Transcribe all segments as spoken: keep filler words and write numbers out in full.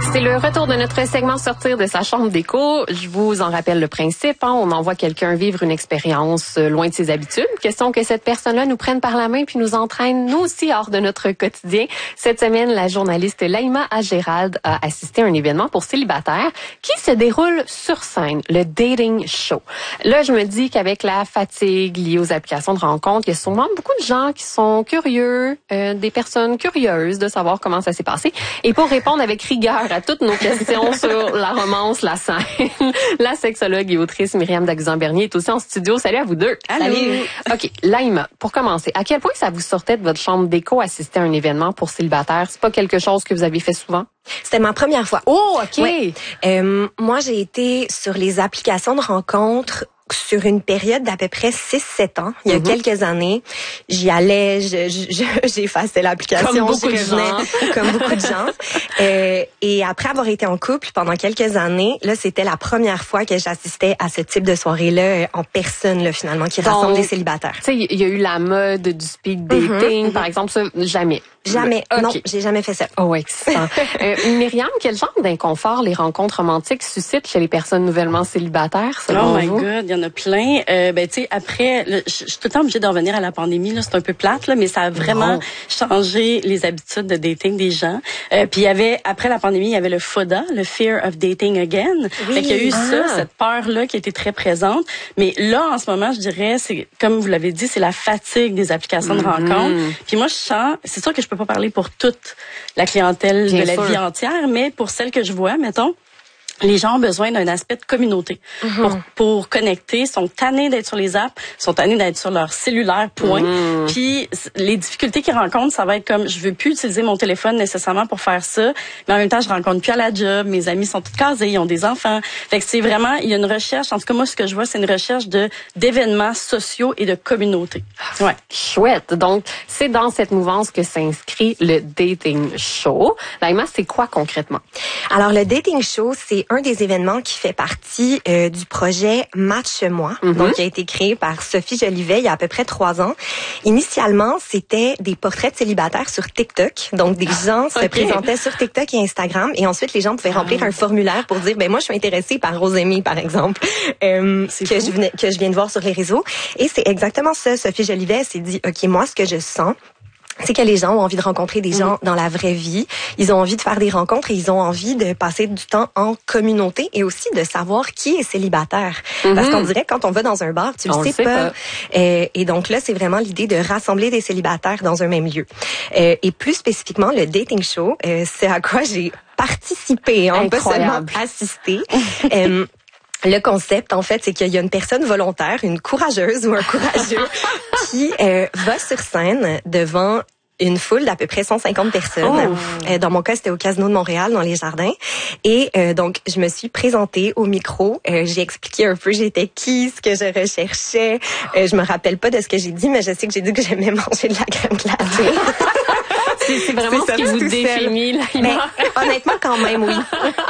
C'est le retour de notre segment Sortir de sa chambre d'écho. Je vous en rappelle le principe. Hein? On envoie quelqu'un vivre une expérience loin de ses habitudes. Question que cette personne-là nous prenne par la main puis nous entraîne, nous aussi, hors de notre quotidien. Cette semaine, la journaliste Laïma Agérald a assisté à un événement pour célibataires qui se déroule sur scène, le dating show. Là, je me dis qu'avec la fatigue liée aux applications de rencontres, il y a sûrement beaucoup de gens qui sont curieux, euh, des personnes curieuses de savoir comment ça s'est passé. Et pour répondre avec rigueur à toutes nos questions sur la romance, la scène, la sexologue et autrice Myriam Daguzan-Bernier est aussi en studio. Salut à vous deux. Allô. Salut. OK, Laïma, pour commencer, à quel point ça vous sortait de votre chambre d'écho assister à un événement pour célibataires? C'est pas quelque chose que vous avez fait souvent? C'était ma première fois. Oh, OK. Oui. Euh, moi, j'ai été sur les applications de rencontres sur une période d'à peu près six sept ans, il y a mm-hmm. quelques années. J'y allais, je, je, j'effaçais l'application. Comme beaucoup de gens. Comme beaucoup de gens. Euh, et après avoir été en couple pendant quelques années, là, c'était la première fois que j'assistais à ce type de soirée-là en personne, là, finalement, qui rassemble des célibataires. Tu sais, il y a eu la mode du speed dating, mm-hmm. par exemple, ça, jamais. Jamais. Okay. Non, j'ai jamais fait ça. Oh, excitant. euh, Myriam, quel genre d'inconfort les rencontres romantiques suscitent chez les personnes nouvellement célibataires, selon Oh my vous? God, il y en a plein. Euh, ben, tu sais, après, je suis tout le temps obligée de revenir à la pandémie, là, c'est un peu plate, là, mais ça a vraiment non. changé les habitudes de dating des gens. Euh, puis il y avait, après la pandémie, il y avait le FODA, le Fear of Dating Again. Oui. Fait qu'il y a eu ah. ça, cette peur-là qui était très présente. Mais là, en ce moment, je dirais, c'est, comme vous l'avez dit, c'est la fatigue des applications mm-hmm. de rencontres. Puis moi, je sens, c'est sûr que je peux pas parler pour toute la clientèle Bien de la sûr. vie entière, mais pour celle que je vois, mettons, les gens ont besoin d'un aspect de communauté mm-hmm. pour pour connecter, sont tannés d'être sur les apps, sont tannés d'être sur leur cellulaire, point. Mm. Puis les difficultés qu'ils rencontrent, ça va être comme je veux plus utiliser mon téléphone nécessairement pour faire ça, mais en même temps je rencontre plus à la job, mes amis sont tous casés, ils ont des enfants. Fait que c'est vraiment il y a une recherche, en tout cas moi ce que je vois c'est une recherche de d'événements sociaux et de communauté. Ouais. Chouette. Donc c'est dans cette mouvance que s'inscrit le dating show. Laïma, c'est quoi concrètement? Alors le dating show, c'est un des événements qui fait partie euh, du projet Match-moi, mm-hmm. donc qui a été créé par Sophie Jolivet il y a à peu près trois ans. Initialement, c'était des portraits de célibataires sur TikTok. Donc, des gens se okay. présentaient sur TikTok et Instagram et ensuite, les gens pouvaient remplir un formulaire pour dire, ben moi, je suis intéressée par Rosémie, par exemple, euh, que je, venais, que je viens de voir sur les réseaux. Et c'est exactement ça. Sophie Jolivet s'est dit, OK, moi, ce que je sens, c'est que les gens ont envie de rencontrer des gens mmh. dans la vraie vie. Ils ont envie de faire des rencontres et ils ont envie de passer du temps en communauté et aussi de savoir qui est célibataire. Mmh. Parce qu'on dirait que quand on va dans un bar, tu on le sais, sais pas. pas. Euh, et donc là, c'est vraiment l'idée de rassembler des célibataires dans un même lieu. Euh, et plus spécifiquement, le dating show, euh, c'est à quoi j'ai participé, hein, pas seulement assisté. euh, Le concept, en fait, c'est qu'il y a une personne volontaire, une courageuse ou un courageux qui euh, va sur scène devant une foule d'à peu près cent cinquante personnes. Oh. Euh, dans mon cas, c'était au Casino de Montréal, dans les Jardins. Et euh, donc, je me suis présentée au micro. Euh, j'ai expliqué un peu j'étais qui, ce que je recherchais. Euh, je me rappelle pas de ce que j'ai dit, mais je sais que j'ai dit que j'aimais manger de la crème glacée. C'est, c'est vraiment c'est ce qui vous définit, là. Mais honnêtement, quand même, oui.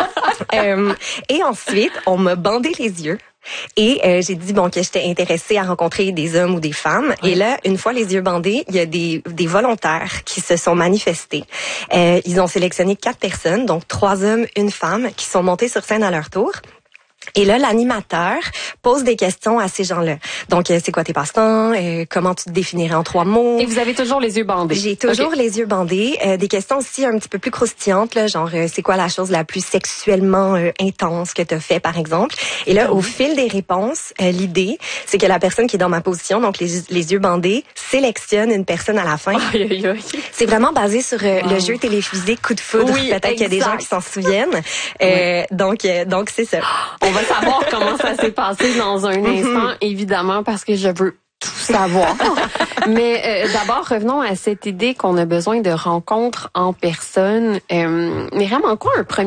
euh, et ensuite, on m'a bandé les yeux. Et euh, j'ai dit bon que j'étais intéressée à rencontrer des hommes ou des femmes. Oui. Et là, une fois les yeux bandés, il y a des, des volontaires qui se sont manifestés. Euh, ils ont sélectionné quatre personnes, donc trois hommes, une femme, qui sont montés sur scène à leur tour. Et là, l'animateur pose des questions à ces gens-là. Donc, euh, c'est quoi tes passe-temps? Euh, comment tu te définirais en trois mots? Et vous avez toujours les yeux bandés? J'ai toujours okay. les yeux bandés. Euh, des questions aussi un petit peu plus croustillantes, là, genre, euh, c'est quoi la chose la plus sexuellement euh, intense que tu as fait, par exemple? Et là, au fil des réponses, euh, l'idée, c'est que la personne qui est dans ma position, donc les, les yeux bandés, sélectionne une personne à la fin. Aïe, aïe, aïe. C'est vraiment basé sur euh, wow. le jeu télévisé Coup de foudre. Oui, peut-être qu'il y a des gens qui s'en souviennent. Euh, oui. Donc, euh, donc c'est ça. On va savoir comment ça s'est passé dans un instant, évidemment, parce que je veux tout savoir. Mais euh, d'abord, revenons à cette idée qu'on a besoin de rencontres en personne. Euh, Myriam, en quoi un premier